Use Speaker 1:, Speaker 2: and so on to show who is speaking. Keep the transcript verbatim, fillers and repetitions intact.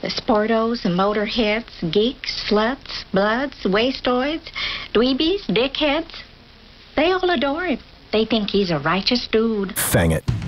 Speaker 1: The sportos, the motorheads, geeks, sluts, bloods, wastoids, dweebies, dickheads. They all adore him. They think he's a righteous dude.
Speaker 2: Fang it.